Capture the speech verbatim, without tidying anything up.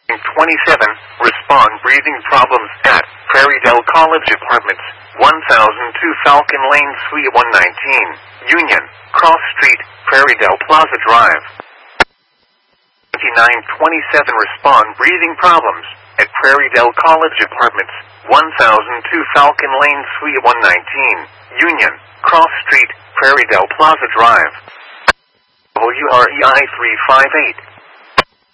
twenty-seven, respond breathing problems at Prairie Dell College Apartments, one thousand two Falcon Lane, Suite one nineteen, Union, Cross Street, Prairie Dell Plaza Drive. twenty-nine twenty-seven, respond breathing problems at Prairie Dell College Apartments, one thousand two Falcon Lane, Suite one nineteen, Union, Cross Street, Prairie Dell Plaza Drive. W R E I three five eight.